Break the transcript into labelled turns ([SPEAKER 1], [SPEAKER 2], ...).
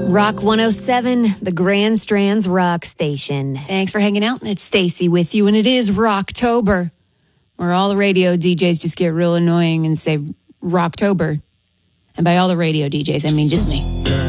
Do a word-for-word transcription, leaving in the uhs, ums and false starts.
[SPEAKER 1] Rock one oh seven, the Grand Strands Rock Station.
[SPEAKER 2] Thanks for hanging out. It's Stacy with you, and it is Rocktober, where all the radio D Js just get real annoying and say Rocktober. And by all the radio D Js, I mean just me.